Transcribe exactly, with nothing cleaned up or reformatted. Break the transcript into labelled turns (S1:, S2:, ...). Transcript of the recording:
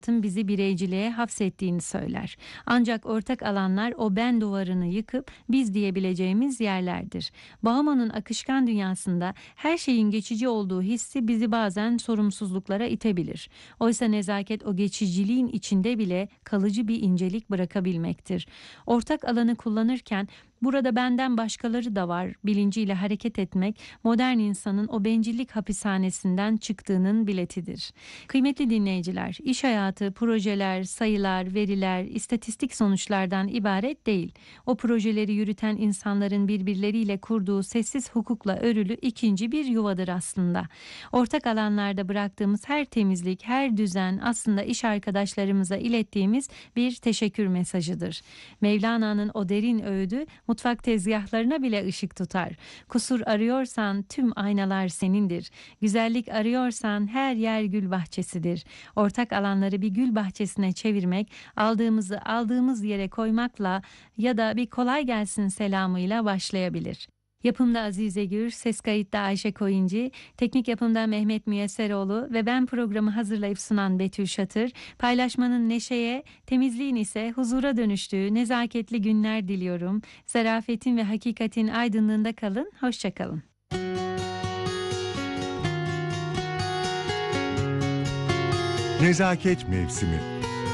S1: bizi bireyciliğe hapsettiğini söyler. Ancak ortak alanlar o ben duvarını yıkıp biz diyebileceğimiz yerlerdir. Bauman'ın akışkan dünyasında her şeyin geçici olduğu hissi bizi bazen sorumsuzluklara itebilir. Oysa nezaket o geçiciliğin içinde bile kalıcı bir incelik bırakabilmektir. Ortak alanı kullanırken burada benden başkaları da var bilinciyle hareket etmek modern insanın o bencillik hapishanesinden çıktığının biletidir. Kıymetli dinleyiciler, iş hayatı, projeler, sayılar, veriler, istatistik sonuçlardan ibaret değil. O projeleri yürüten insanların birbirleriyle kurduğu sessiz hukukla örülü ikinci bir yuvadır aslında. Ortak alanlarda bıraktığımız her temizlik, her düzen aslında iş arkadaşlarımıza ilettiğimiz bir teşekkür mesajıdır. Mevlana'nın o derin öğüdü mutfak tezgahlarına bile ışık tutar. Kusur arıyorsan tüm aynalar senindir. Güzellik arıyorsan her yer gül bahçesidir. Ortak alanları bir gül bahçesine çevirmek, aldığımızı aldığımız yere koymakla ya da bir kolay gelsin selamıyla başlayabilir. Yapımda Azize Gür, ses kayıtta Ayşe Koyuncu, teknik yapımda Mehmet Müyesseroğlu ve ben programı hazırlayıp sunan Betül Şatır, paylaşmanın neşeye, temizliğin ise huzura dönüştüğü nezaketli günler diliyorum. Zarafetin ve hakikatin aydınlığında kalın, hoşça kalın.
S2: Nezaket mevsimi.